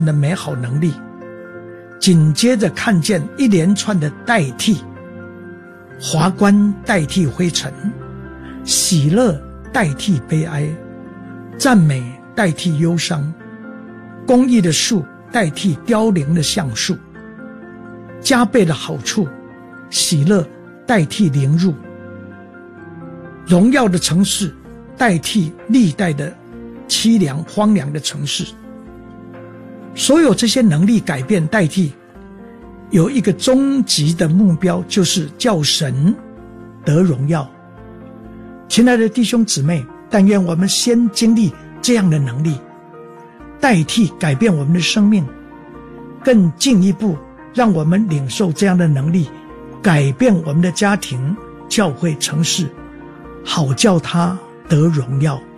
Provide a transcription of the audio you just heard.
的美好能力，紧接着看见一连串的代替，华冠代替灰尘，喜乐代替悲哀，赞美代替忧伤，公义的树代替凋零的橡树，加倍的好处，喜乐代替凌辱，荣耀的城市代替历代的凄凉荒凉的城市。所有这些能力改变代替，有一个终极的目标，就是叫神得荣耀。亲爱的弟兄姊妹，但愿我们先经历这样的能力，代替改变我们的生命，更进一步让我们领受这样的能力，改变我们的家庭、教会、城市，好叫他得荣耀。